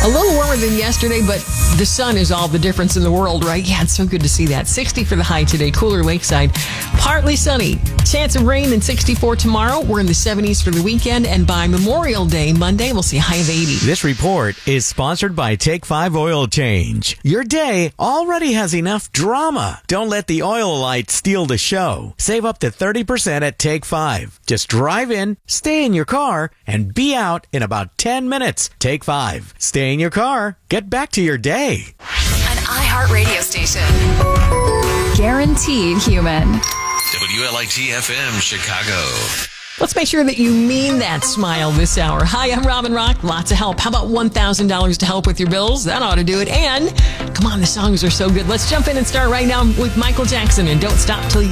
A little warmer than yesterday, but the sun is all the difference in the world, right? Yeah, it's so good to see that. 60 for the high today, cooler lakeside. Partly sunny. Chance of rain and 64 tomorrow. We're in the 70s for the weekend, and by Memorial Day, Monday, we'll see a high of 80. This report is sponsored by Take 5 Oil Change. Your day already has enough drama. Don't let the oil light steal the show. Save up to 30% at Take 5. Just drive in, stay in your car, and be out in about 10 minutes. Take 5. Stay in your car. Get back to your day. An iHeart radio station. Guaranteed human. WLIT FM Chicago. Let's make sure that you mean that smile this hour. Hi, I'm Robin Rock. Lots of help. How about $1,000 to help with your bills? That ought to do it. And come on, the songs are so good. Let's jump in and start right now with Michael Jackson and Don't Stop Till You